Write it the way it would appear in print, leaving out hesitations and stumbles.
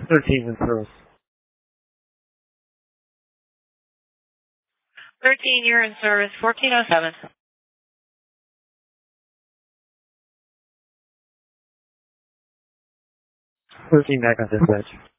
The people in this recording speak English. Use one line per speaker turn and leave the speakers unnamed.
13 in service.
13, you're in service, 1407.
13 back on dispatch.